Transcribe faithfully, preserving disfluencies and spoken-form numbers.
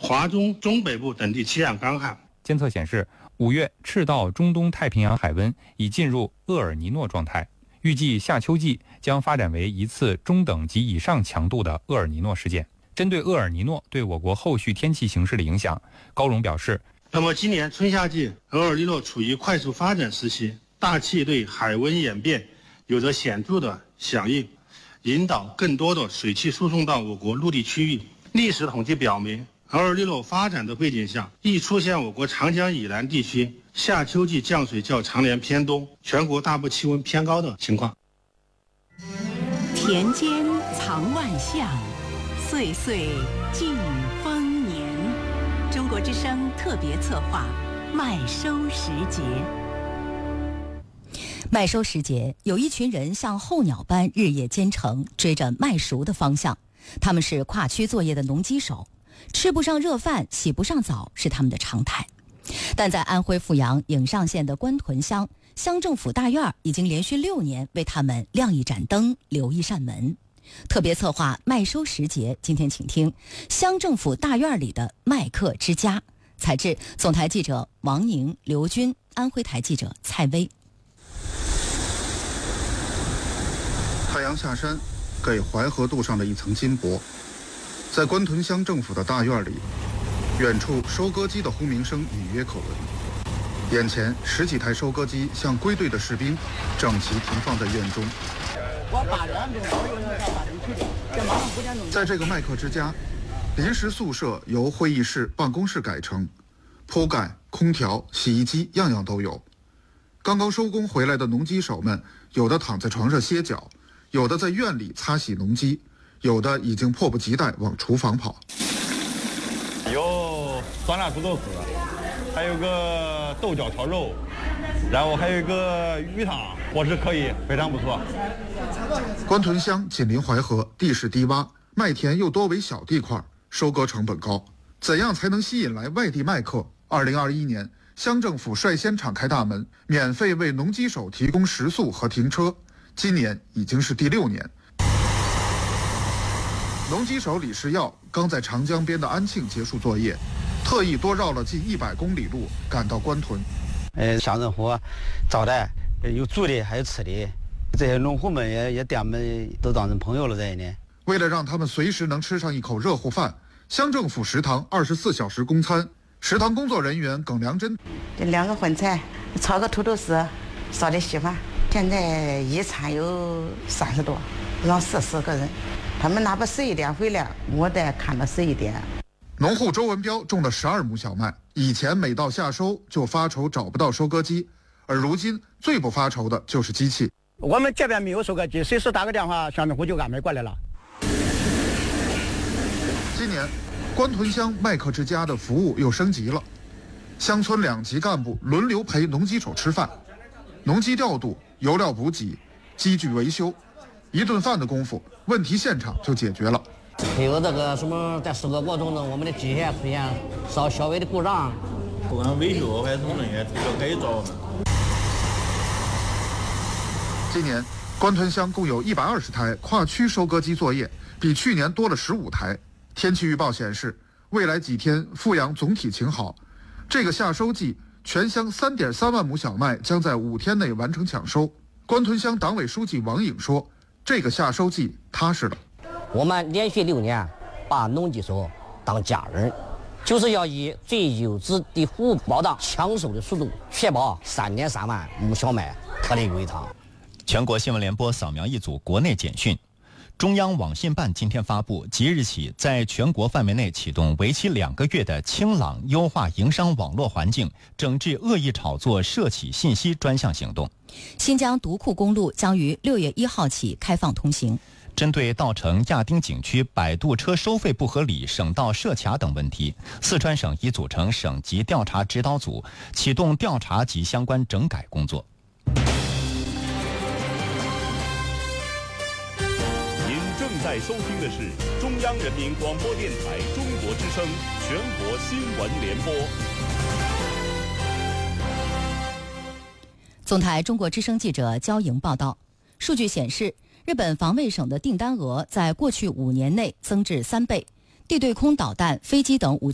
华中中北部等地气象干旱。 监测显示，五月赤道中东太平洋海温已进入厄尔尼诺状态，预计夏秋季将发展为一次中等及以上强度的厄尔尼诺事件。针对厄尔尼诺对我国后续天气形势的影响，高荣表示， 那么今年春夏季厄尔尼诺处于快速发展时期，大气对海温演变有着显著的响应，引导更多的水汽输送到我国陆地区域。历史统计表明，厄尔尼诺发展的背景下，易出现我国长江以南地区夏秋季降水较常年偏东，全国大部气温偏高的情况。 田间藏万象，岁岁尽丰年。中国之声特别策划麦收时节。 麦收时节，有一群人像候鸟般日夜兼程，追着麦熟的方向。他们是跨区作业的农机手，吃不上热饭，洗不上澡是他们的常态。但在安徽阜阳颍上县的官屯乡，乡政府大院已经连续六年为他们亮一盏灯，留一扇门。特别策划麦收时节，今天请听乡政府大院里的麦客之家。采制总台记者王宁、刘军，安徽台记者蔡薇。 太阳下山，给淮河镀上了一层金箔。在官屯乡政府的大院里，远处收割机的轰鸣声隐约可闻。眼前十几台收割机像归队的士兵，整齐停放在院中。在这个麦客之家，临时宿舍由会议室、办公室改成，铺盖、空调、洗衣机样样都有。刚刚收工回来的农机手们，有的躺在床上歇脚，有的在院里擦洗农机，有的已经迫不及待往厨房跑。 有酸辣土豆丝，还有个豆角炒肉，然后还有一个鱼汤，伙食可以，非常不错。 官屯乡紧邻淮河，地势低洼，麦田又多为小地块，收割成本高。怎样才能吸引来外地麦客？二零二一年，乡政府率先敞开大门，免费为农机手提供食宿和停车。今年已经是第六年。农机手李世耀刚在长江边的安庆结束作业，特意多绕了近一百公里路赶到官屯。 呃，乡政府招待有住的还有吃的，这些农户们也也对我们都当成朋友了这一年。 为了让他们随时能吃上一口热乎饭，乡政府食堂二十四小时供餐。食堂工作人员耿良珍， 这两个荤菜，炒个土豆丝，烧点稀饭。现在一餐有三十多，让四十个人。他们哪怕十一点回来，我得看到十一点。 农户周文彪种了十二亩小麦，以前每到夏收就发愁找不到收割机，而如今最不发愁的就是机器。 我们这边没有收割机，随时打个电话，乡政府就安排过来了。 今年，官屯乡麦客之家的服务又升级了，乡村两级干部轮流陪农机手吃饭，农机调度、油料补给、机具维修，一顿饭的功夫，问题现场就解决了。 还有这个什么，在收割过程中，我们的机械出现稍小微的故障， 不管维修还是什么东西，都可以找我们。 今年，官屯乡共有一百二十台跨区收割机作业，比去年多了十五台。天气预报显示，未来几天阜阳总体晴好。这个夏收季，全乡三点三万亩小麦将在五天内完成抢收。官屯乡党委书记王颖说：“这个夏收季踏实了。 我们连续六年把农机手当家人，就是要以最优质的服务保障抢收的速度，确保三点三万亩小麦特例归仓。” 全国新闻联播扫描一组国内简讯。中央网信办今天发布，即日起在全国范围内启动为期两个月的清朗优化营商网络环境，整治恶意炒作涉企信息专项行动。 新疆独库公路将于六月一号起开放通行。 针对稻城亚丁景区摆渡车收费不合理、省道设卡等问题，四川省已组成省级调查指导组，启动调查及相关整改工作。 正在收听的是中央人民广播电台中国之声全国新闻联播。 总台中国之声记者焦莹报道，数据显示，日本防卫省的订单额在过去五年内增至三倍，地对空导弹、飞机等武器